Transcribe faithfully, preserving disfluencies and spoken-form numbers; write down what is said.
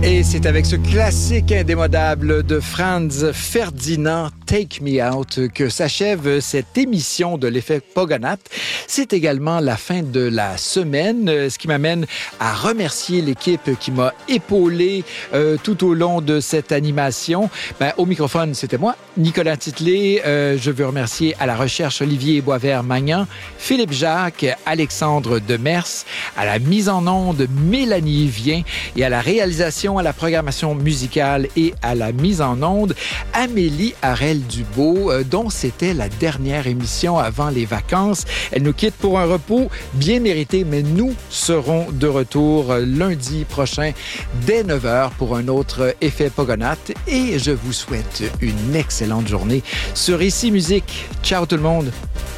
Et c'est avec ce classique indémodable de Franz Ferdinand, Take Me Out, que s'achève cette émission de l'effet Pogonath. C'est également la fin de la semaine, ce qui m'amène à remercier l'équipe qui m'a épaulé euh, tout au long de cette animation. Ben, au microphone, c'était moi, Nicolas Titley. Euh, je veux remercier à la recherche Olivier Boisvert-Magnan, Philippe Jacques, Alexandre Demers, à la mise en onde Mélanie Vien et à la réalisation, à la programmation musicale et à la mise en onde, Amélie Harel-Dubois, euh, dont c'était la dernière émission avant les vacances. Elle nous quitte pour un repos bien mérité, mais nous serons de retour lundi prochain dès neuf heures pour un autre effet Pogonath et je vous souhaite une excellente journée sur Ici Musique. Ciao tout le monde!